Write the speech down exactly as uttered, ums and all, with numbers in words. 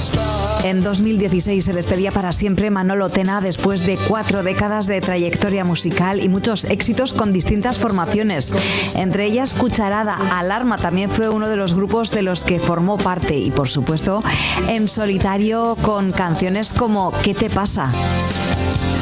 En dos mil dieciséis se despedía para siempre Manolo Tena después de cuatro décadas de trayectoria musical y muchos éxitos con distintas formaciones. Entre ellas, Cucharada, Alarma también fue uno de los grupos de los que formó parte y, por supuesto, en solitario con canciones como ¿Qué te pasa?